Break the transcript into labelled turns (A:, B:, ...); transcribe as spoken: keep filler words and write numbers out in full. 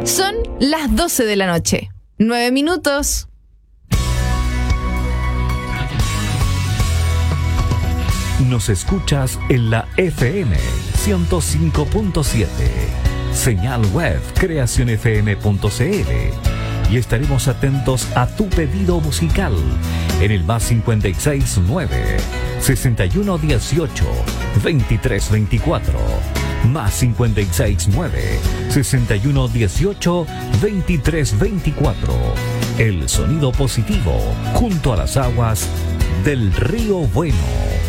A: Son las doce de la noche. Nueve minutos.
B: Nos escuchas en la F M ciento cinco punto siete, señal web creación f m punto c l, y estaremos atentos a tu pedido musical en el más cincuenta y seis nueve, sesenta y uno dieciocho, veintitrés veinticuatro, más cincuenta y seis nueve, sesenta y uno dieciocho, veintitrés veinticuatro. El sonido positivo junto a las aguas del Río Bueno.